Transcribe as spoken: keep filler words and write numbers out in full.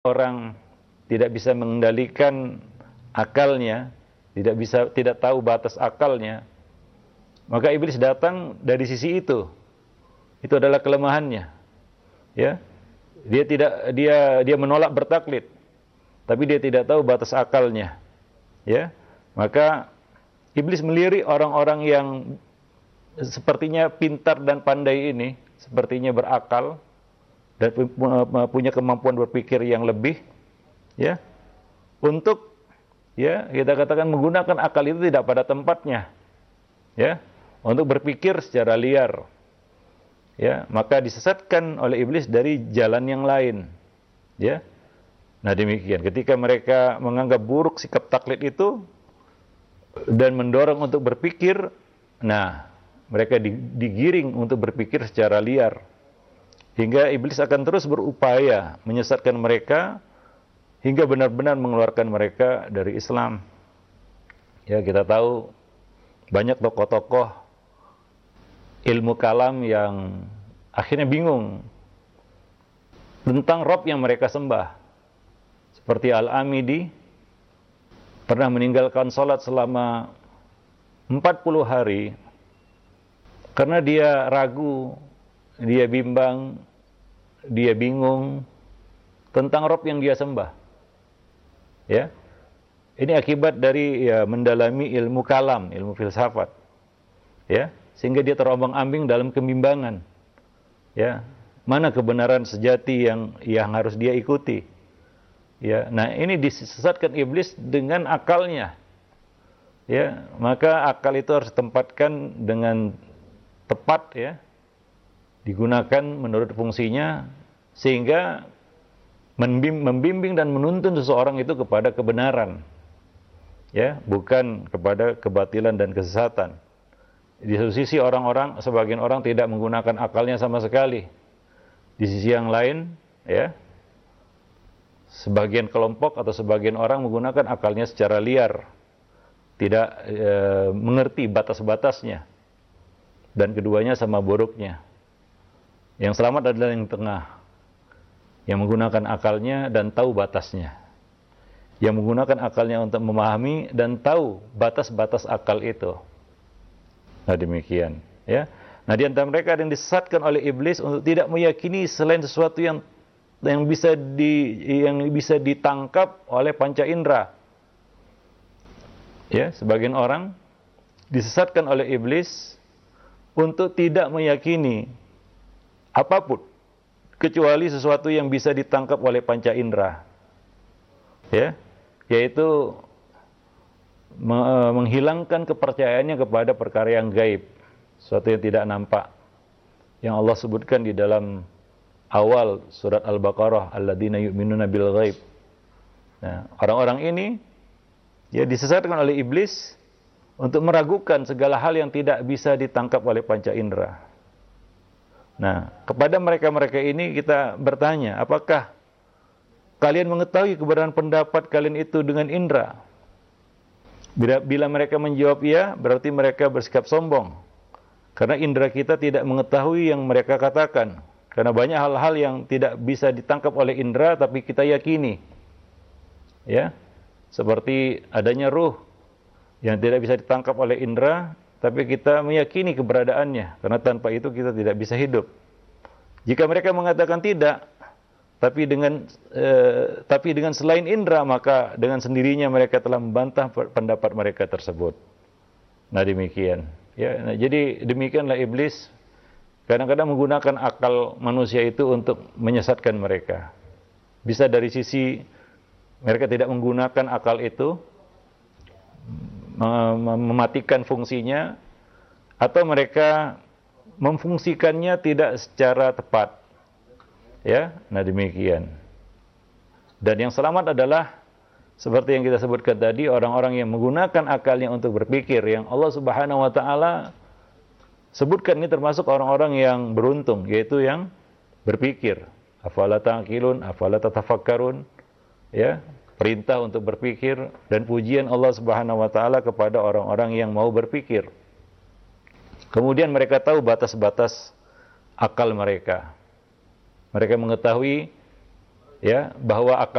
orang tidak bisa mengendalikan akalnya, tidak bisa tidak tahu batas akalnya, maka iblis datang dari sisi itu. Itu adalah kelemahannya. Ya. Dia tidak dia dia menolak bertaklid, tapi dia tidak tahu batas akalnya. Ya. Maka iblis melirik orang-orang yang sepertinya pintar dan pandai ini, sepertinya berakal dan punya kemampuan berpikir yang lebih, ya, untuk, ya, kita katakan menggunakan akal itu tidak pada tempatnya, ya, untuk berpikir secara liar, ya, maka disesatkan oleh iblis dari jalan yang lain, ya. Nah demikian, ketika mereka menganggap buruk sikap taklid itu dan mendorong untuk berpikir, nah mereka digiring untuk berpikir secara liar. Hingga iblis akan terus berupaya menyesatkan mereka hingga benar-benar mengeluarkan mereka dari Islam. Ya, kita tahu banyak tokoh-tokoh ilmu kalam yang akhirnya bingung tentang Rabb yang mereka sembah. Seperti Al-Amidi pernah meninggalkan sholat selama empat puluh hari karena dia ragu, dia bimbang, dia bingung tentang Rabb yang dia sembah. Ya. Ini akibat dari, ya, mendalami ilmu kalam, ilmu filsafat. Ya, sehingga dia terombang-ambing dalam kebimbangan. Ya. Mana kebenaran sejati yang yang harus dia ikuti? Ya. Nah, ini disesatkan iblis dengan akalnya. Ya, maka akal itu harus ditempatkan dengan tepat, ya, digunakan menurut fungsinya sehingga membimbing dan menuntun seseorang itu kepada kebenaran, ya, bukan kepada kebatilan dan kesesatan. Di satu sisi orang-orang, sebagian orang tidak menggunakan akalnya sama sekali. Di sisi yang lain, ya, sebagian kelompok atau sebagian orang menggunakan akalnya secara liar, tidak e, mengerti batas-batasnya. Dan keduanya sama buruknya. Yang selamat adalah yang tengah, yang menggunakan akalnya dan tahu batasnya, yang menggunakan akalnya untuk memahami dan tahu batas-batas akal itu. Nah demikian, ya. Nah di antara mereka ada yang disesatkan oleh iblis untuk tidak meyakini selain sesuatu yang yang bisa di yang bisa ditangkap oleh panca indera. Ya, sebagian orang disesatkan oleh iblis untuk tidak meyakini apapun kecuali sesuatu yang bisa ditangkap oleh panca indera, ya, yaitu menghilangkan kepercayaannya kepada perkara yang gaib, sesuatu yang tidak nampak, yang Allah sebutkan di dalam awal surat Al-Baqarah, alladzina yu'minuna bil ghaib. Nah, orang-orang ini, ya, disesatkan oleh iblis untuk meragukan segala hal yang tidak bisa ditangkap oleh panca indera. Nah, kepada mereka-mereka ini kita bertanya, apakah kalian mengetahui kebenaran pendapat kalian itu dengan indera? Bila, bila mereka menjawab iya, berarti mereka bersikap sombong. Karena indera kita tidak mengetahui yang mereka katakan. Karena banyak hal-hal yang tidak bisa ditangkap oleh indera, tapi kita yakini. Ya, seperti adanya ruh yang tidak bisa ditangkap oleh indera, tapi kita meyakini keberadaannya, karena tanpa itu kita tidak bisa hidup. Jika mereka mengatakan tidak, tapi dengan eh, tapi dengan selain indera, maka dengan sendirinya mereka telah membantah pendapat mereka tersebut. Nah demikian. Ya, nah, jadi demikianlah iblis kadang-kadang menggunakan akal manusia itu untuk menyesatkan mereka. Bisa dari sisi mereka tidak menggunakan akal itu, mematikan fungsinya, atau mereka memfungsikannya tidak secara tepat. Ya, nah demikian. Dan yang selamat adalah seperti yang kita sebutkan tadi, orang-orang yang menggunakan akalnya untuk berpikir, yang Allah Subhanahu wa taala sebutkan ini termasuk orang-orang yang beruntung, yaitu yang berpikir. Afala ta'qilun, afala tatafakkarun. Ya, perintah untuk berpikir dan pujian Allah Subhanahu wa taala kepada orang-orang yang mau berpikir. Kemudian mereka tahu batas-batas akal mereka. Mereka mengetahui ya, bahwa akal